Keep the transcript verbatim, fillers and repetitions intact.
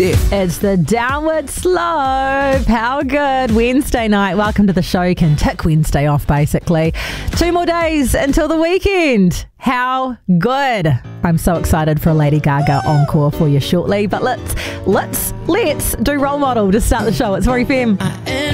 Steph. It's the downward slope. How good. Wednesday night. Welcome to the show. You can tick Wednesday off, basically. Two more days until the weekend. How good. I'm so excited for a Lady Gaga encore for you shortly. But let's, let's, let's do Role Model to start the show. It's four F M.